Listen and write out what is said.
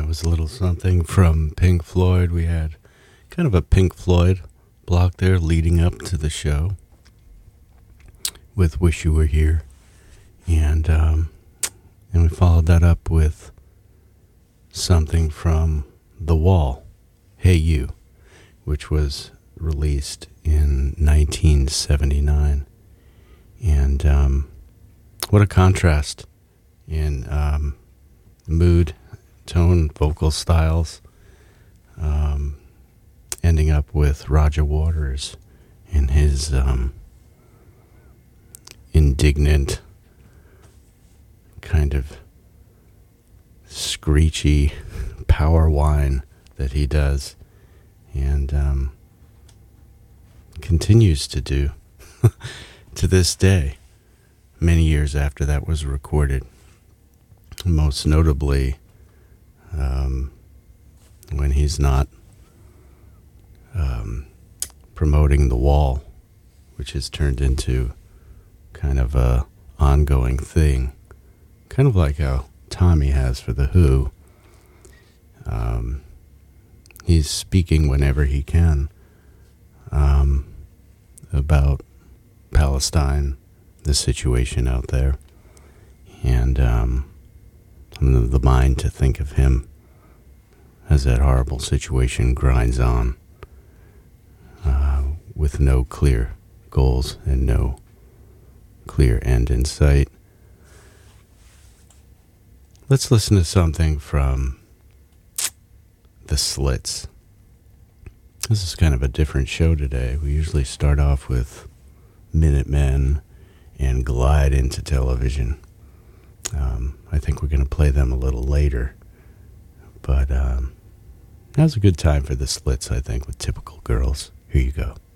was a little something from Pink Floyd. We had kind of a Pink Floyd block there leading up to the show with Wish You Were Here. And we followed that up with something from The Wall, Hey You, which was released in 1979. And what a contrast in mood, tone, vocal styles, ending up with Roger Waters and his indignant, kind of screechy power whine that he does and continues to do to this day, many years after that was recorded. Most notably, when he's not promoting The Wall, which has turned into kind of a ongoing thing, kind of like how Tommy has for The Who. He's speaking whenever he can about Palestine, the situation out there, and I'm of the mind to think of him as that horrible situation grinds on with no clear goals and no clear end in sight. Let's listen to something from The Slits. This is kind of a different show today. We usually start off with Minutemen and glide into television. I think we're going to play them a little later. But now's a good time for The Slits, I think, with Typical Girls. Here you go.